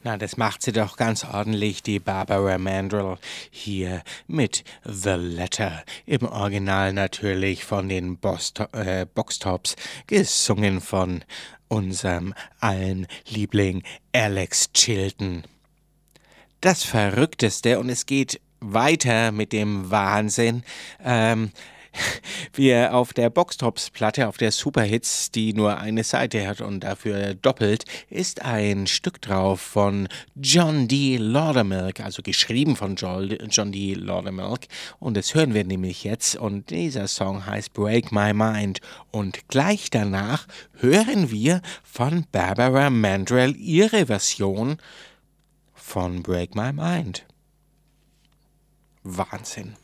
Na, das macht sie doch ganz ordentlich, die Barbara Mandrell, hier mit The Letter. Im Original natürlich von den Boxtops, gesungen von unserem allen Liebling Alex Chilton. Das Verrückteste, und es geht weiter mit dem Wahnsinn, wir auf der Boxtops-Platte, auf der Superhits, die nur eine Seite hat und dafür doppelt, ist ein Stück drauf von John D. Laudermilk, also geschrieben von John D. Laudermilk. Und das hören wir nämlich jetzt. Und dieser Song heißt Break My Mind. Und gleich danach hören wir von Barbara Mandrell ihre Version von Break My Mind. Wahnsinn.